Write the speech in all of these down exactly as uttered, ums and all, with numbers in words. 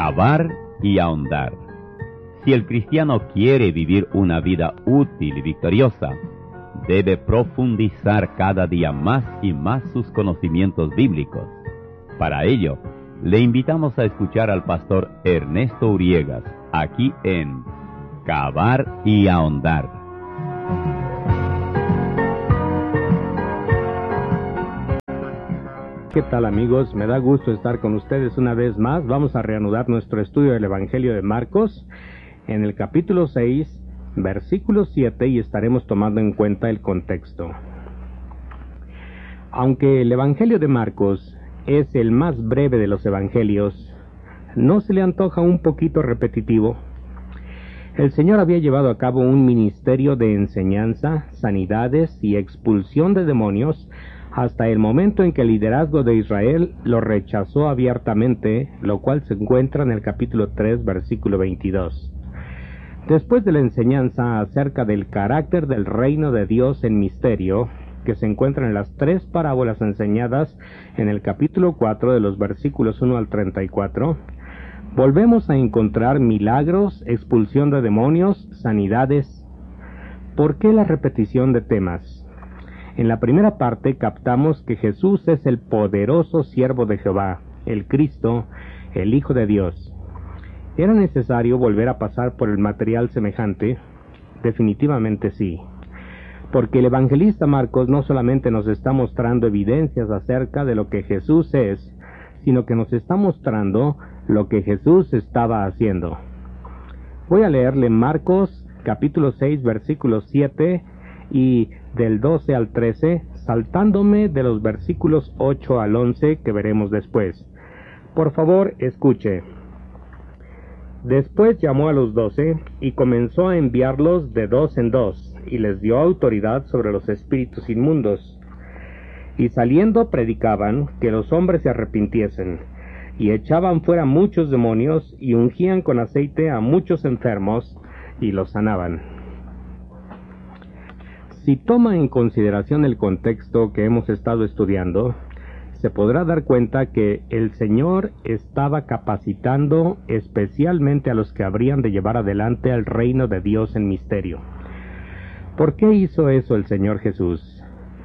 Cavar y ahondar. Si el cristiano quiere vivir una vida útil y victoriosa, debe profundizar cada día más y más sus conocimientos bíblicos. Para ello, le invitamos a escuchar al pastor Ernesto Uriegas, aquí en Cavar y ahondar. ¿Qué tal, amigos? Me da gusto estar con ustedes una vez más. Vamos a reanudar nuestro estudio del Evangelio de Marcos en el capítulo seis, versículo siete, y estaremos tomando en cuenta el contexto. Aunque el Evangelio de Marcos es el más breve de los evangelios, ¿no se le antoja un poquito repetitivo? El Señor había llevado a cabo un ministerio de enseñanza, sanidades y expulsión de demonios hasta el momento en que el liderazgo de Israel lo rechazó abiertamente, lo cual se encuentra en el capítulo tres, versículo veintidós. Después de la enseñanza acerca del carácter del reino de Dios en misterio, que se encuentra en las tres parábolas enseñadas en el capítulo cuatro de los versículos uno al treinta y cuatro, volvemos a encontrar milagros, expulsión de demonios, sanidades. ¿Por qué la repetición de temas? En la primera parte captamos que Jesús es el poderoso siervo de Jehová, el Cristo, el Hijo de Dios. ¿Era necesario volver a pasar por el material semejante? Definitivamente sí, porque el evangelista Marcos no solamente nos está mostrando evidencias acerca de lo que Jesús es, sino que nos está mostrando lo que Jesús estaba haciendo. Voy a leerle Marcos capítulo seis, versículos siete y del doce al trece, saltándome de los versículos ocho al once que veremos después. Por favor, escuche. Después llamó a los doce y comenzó a enviarlos de dos en dos, y les dio autoridad sobre los espíritus inmundos. Y saliendo predicaban que los hombres se arrepintiesen, y echaban fuera muchos demonios, y ungían con aceite a muchos enfermos, y los sanaban. Si toma en consideración el contexto que hemos estado estudiando, se podrá dar cuenta que el Señor estaba capacitando especialmente a los que habrían de llevar adelante el reino de Dios en misterio. ¿Por qué hizo eso el Señor Jesús?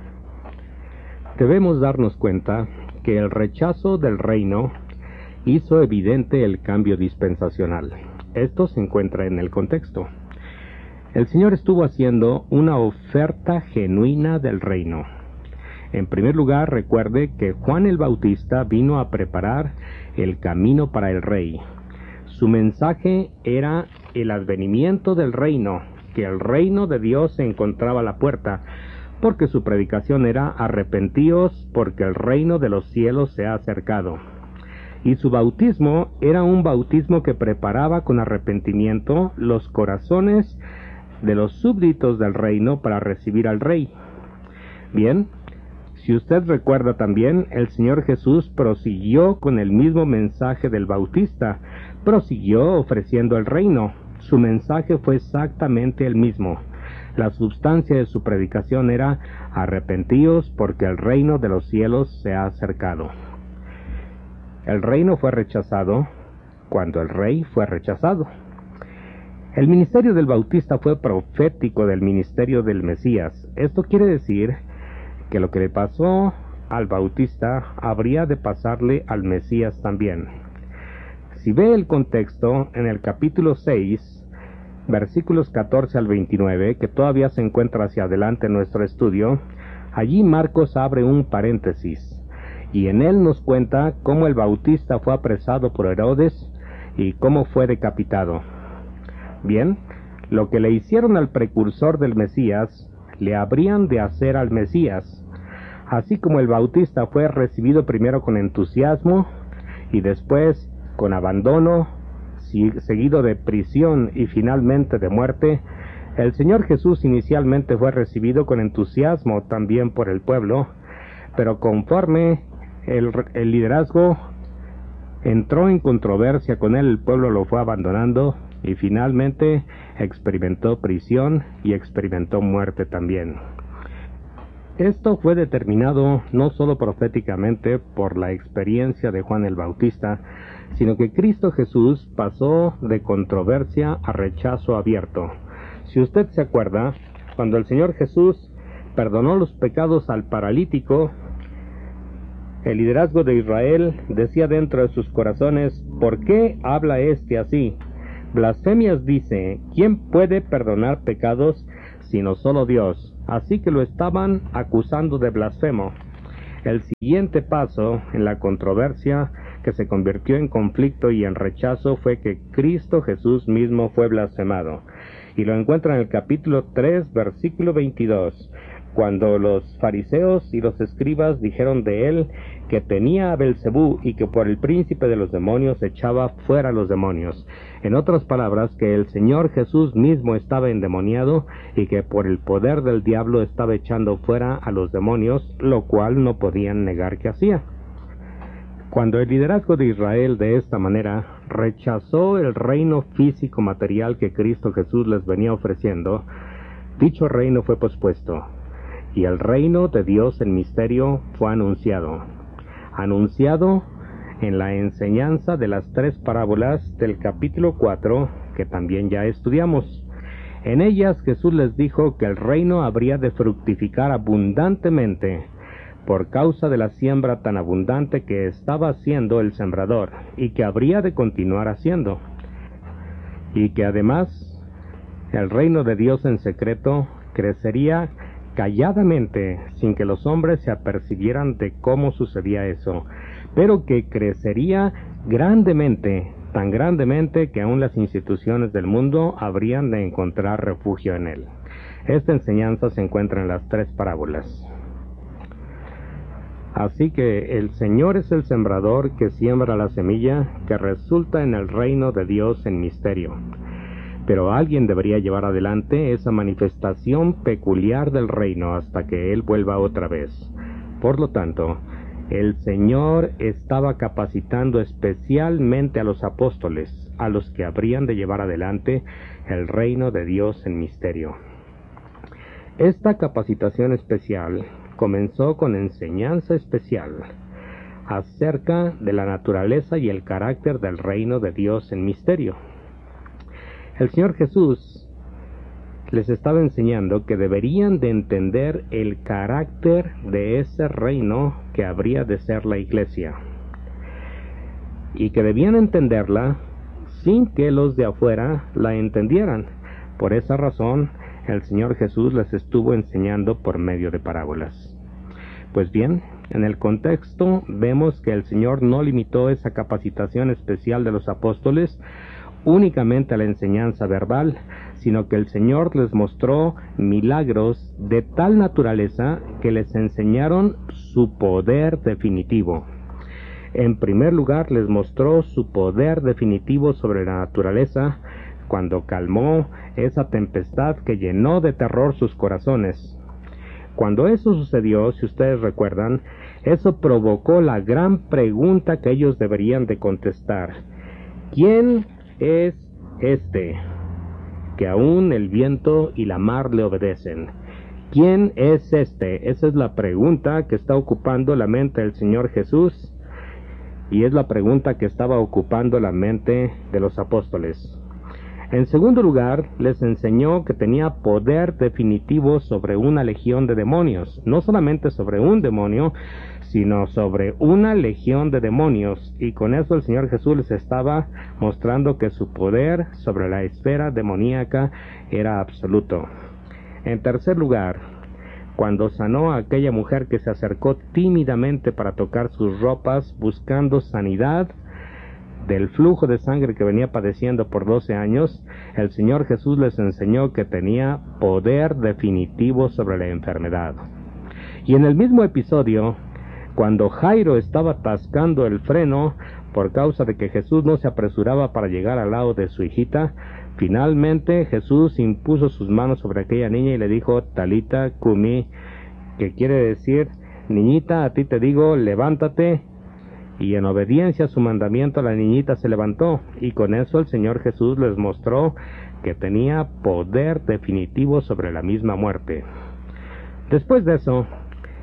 Debemos darnos cuenta que el rechazo del reino hizo evidente el cambio dispensacional. Esto se encuentra en el contexto. El Señor estuvo haciendo una oferta genuina del reino. En primer lugar, recuerde que Juan el Bautista vino a preparar el camino para el Rey. Su mensaje era el advenimiento del reino, que el reino de Dios se encontraba a la puerta, porque su predicación era arrepentíos, porque el reino de los cielos se ha acercado. Y su bautismo era un bautismo que preparaba con arrepentimiento los corazones de los súbditos del reino para recibir al Rey. Bien, si usted recuerda también, el Señor Jesús prosiguió con el mismo mensaje del Bautista, prosiguió ofreciendo el reino. Su mensaje fue exactamente el mismo. La sustancia de su predicación era: arrepentíos porque el reino de los cielos se ha acercado. El reino fue rechazado cuando el Rey fue rechazado. El ministerio del Bautista fue profético del ministerio del Mesías. Esto quiere decir que lo que le pasó al Bautista habría de pasarle al Mesías también. Si ve el contexto en el capítulo seis, versículos catorce al veintinueve, que todavía se encuentra hacia adelante en nuestro estudio, allí Marcos abre un paréntesis, y en él nos cuenta cómo el Bautista fue apresado por Herodes y cómo fue decapitado. Bien, lo que le hicieron al precursor del Mesías, le habrían de hacer al Mesías. Así como el Bautista fue recibido primero con entusiasmo y después con abandono, seguido de prisión y finalmente de muerte, el Señor Jesús inicialmente fue recibido con entusiasmo también por el pueblo, pero conforme el, el liderazgo entró en controversia con él, el pueblo lo fue abandonando y finalmente experimentó prisión y experimentó muerte también. Esto fue determinado no solo proféticamente por la experiencia de Juan el Bautista, sino que Cristo Jesús pasó de controversia a rechazo abierto. Si usted se acuerda, cuando el Señor Jesús perdonó los pecados al paralítico, el liderazgo de Israel decía dentro de sus corazones: ¿por qué habla este así? Blasfemias dice: ¿quién puede perdonar pecados sino solo Dios? Así que lo estaban acusando de blasfemo. El siguiente paso en la controversia, que se convirtió en conflicto y en rechazo, fue que Cristo Jesús mismo fue blasfemado. Y lo encuentra en el capítulo tres, versículo veintidós, cuando los fariseos y los escribas dijeron de él que tenía a Belcebú y que por el príncipe de los demonios echaba fuera a los demonios. En otras palabras, que el Señor Jesús mismo estaba endemoniado y que por el poder del diablo estaba echando fuera a los demonios, lo cual no podían negar que hacía. Cuando el liderazgo de Israel de esta manera rechazó el reino físico material que Cristo Jesús les venía ofreciendo, dicho reino fue pospuesto, y el reino de Dios en misterio fue anunciado. Anunciado en la enseñanza de las tres parábolas del capítulo cuatro, que también ya estudiamos. En ellas Jesús les dijo que el reino habría de fructificar abundantemente por causa de la siembra tan abundante que estaba haciendo el sembrador, y que habría de continuar haciendo, y que además el reino de Dios en secreto crecería calladamente, sin que los hombres se apercibieran de cómo sucedía eso, pero que crecería grandemente, tan grandemente que aún las instituciones del mundo habrían de encontrar refugio en él. Esta enseñanza se encuentra en las tres parábolas. Así que el Señor es el sembrador que siembra la semilla que resulta en el reino de Dios en misterio. Pero alguien debería llevar adelante esa manifestación peculiar del reino hasta que Él vuelva otra vez. Por lo tanto, el Señor estaba capacitando especialmente a los apóstoles, a los que habrían de llevar adelante el reino de Dios en misterio. Esta capacitación especial comenzó con enseñanza especial acerca de la naturaleza y el carácter del reino de Dios en misterio. El Señor Jesús les estaba enseñando que deberían de entender el carácter de ese reino que habría de ser la iglesia, y que debían entenderla sin que los de afuera la entendieran. Por esa razón, el Señor Jesús les estuvo enseñando por medio de parábolas. Pues bien, en el contexto vemos que el Señor no limitó esa capacitación especial de los apóstoles únicamente a la enseñanza verbal, sino que el Señor les mostró milagros de tal naturaleza que les enseñaron su poder definitivo. En primer lugar, les mostró su poder definitivo sobre la naturaleza cuando calmó esa tempestad que llenó de terror sus corazones. Cuando eso sucedió, si ustedes recuerdan, eso provocó la gran pregunta que ellos deberían de contestar: ¿quién es este que aún el viento y la mar le obedecen? ¿Quién es este? Esa es la pregunta que está ocupando la mente del Señor Jesús, y es la pregunta que estaba ocupando la mente de los apóstoles. En segundo lugar, les enseñó que tenía poder definitivo sobre una legión de demonios, no solamente sobre un demonio, sino sobre una legión de demonios, y con eso el Señor Jesús les estaba mostrando que su poder sobre la esfera demoníaca era absoluto. En tercer lugar, cuando sanó a aquella mujer que se acercó tímidamente para tocar sus ropas buscando sanidad del flujo de sangre que venía padeciendo por doce años, el Señor Jesús les enseñó que tenía poder definitivo sobre la enfermedad. Y en el mismo episodio, cuando Jairo estaba atascando el freno por causa de que Jesús no se apresuraba para llegar al lado de su hijita, finalmente Jesús impuso sus manos sobre aquella niña y le dijo: Talita cumi, que quiere decir: niñita, a ti te digo, levántate. Y en obediencia a su mandamiento, la niñita se levantó, y con eso el Señor Jesús les mostró que tenía poder definitivo sobre la misma muerte. Después de eso,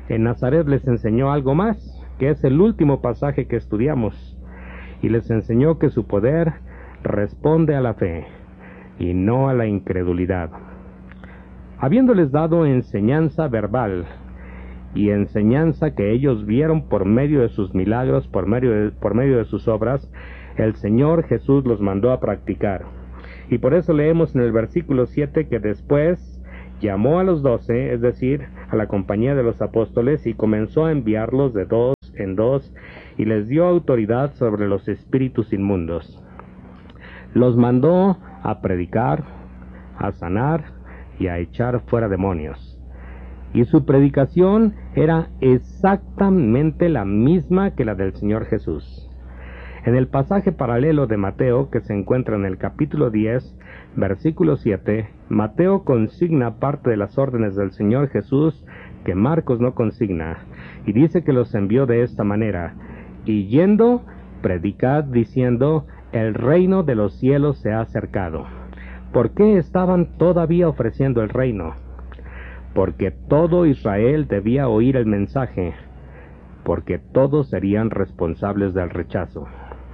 En Nazaret les enseñó algo más, que es el último pasaje que estudiamos, y les enseñó que su poder responde a la fe y no a la incredulidad. Habiéndoles dado enseñanza verbal y enseñanza que ellos vieron por medio de sus milagros, por medio de, por medio de sus obras, el Señor Jesús los mandó a practicar. Y por eso leemos en el versículo siete que después llamó a los doce, es decir, a la compañía de los apóstoles, y comenzó a enviarlos de dos en dos, y les dio autoridad sobre los espíritus inmundos. Los mandó a predicar, a sanar y a echar fuera demonios. Y su predicación era exactamente la misma que la del Señor Jesús. En el pasaje paralelo de Mateo, que se encuentra en el capítulo diez, versículo siete, Mateo consigna parte de las órdenes del Señor Jesús que Marcos no consigna, y dice que los envió de esta manera: y yendo, predicad diciendo, el reino de los cielos se ha acercado. ¿Por qué estaban todavía ofreciendo el reino? Porque todo Israel debía oír el mensaje, porque todos serían responsables del rechazo.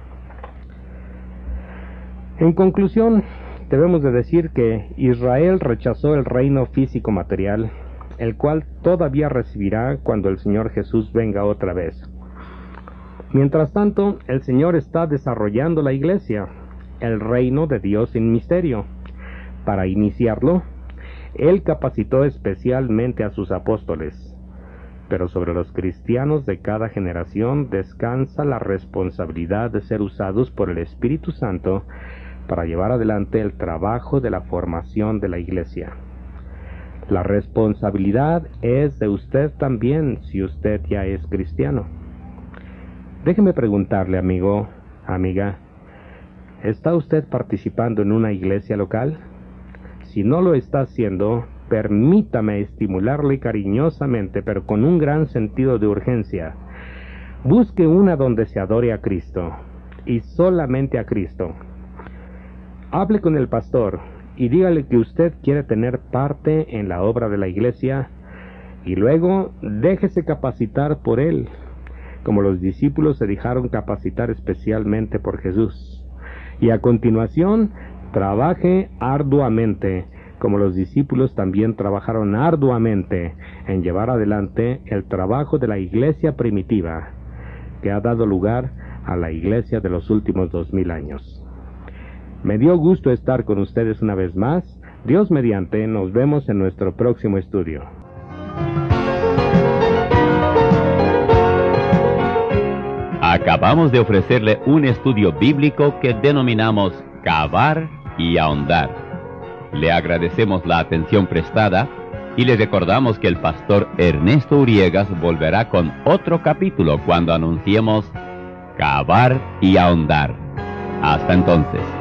En conclusión, debemos de decir que Israel rechazó el reino físico material, el cual todavía recibirá cuando el Señor Jesús venga otra vez. Mientras tanto, el Señor está desarrollando la iglesia, el reino de Dios en misterio. Para iniciarlo, Él capacitó especialmente a sus apóstoles, pero sobre los cristianos de cada generación descansa la responsabilidad de ser usados por el Espíritu Santo para llevar adelante el trabajo de la formación de la iglesia. La responsabilidad es de usted también si usted ya es cristiano. Déjeme preguntarle, amigo, amiga, ¿está usted participando en una iglesia local? Si no lo está haciendo, permítame estimularle cariñosamente, pero con un gran sentido de urgencia. Busque una donde se adore a Cristo, y solamente a Cristo. Hable con el pastor y dígale que usted quiere tener parte en la obra de la iglesia, y luego déjese capacitar por él, como los discípulos se dejaron capacitar especialmente por Jesús. Y a continuación, trabaje arduamente, como los discípulos también trabajaron arduamente en llevar adelante el trabajo de la iglesia primitiva, que ha dado lugar a la iglesia de los últimos dos mil años. Me dio gusto estar con ustedes una vez más. Dios mediante, nos vemos en nuestro próximo estudio. Acabamos de ofrecerle un estudio bíblico que denominamos Cavar y Ahondar. Le agradecemos la atención prestada y le recordamos que el pastor Ernesto Uriegas volverá con otro capítulo cuando anunciemos Cavar y Ahondar. Hasta entonces.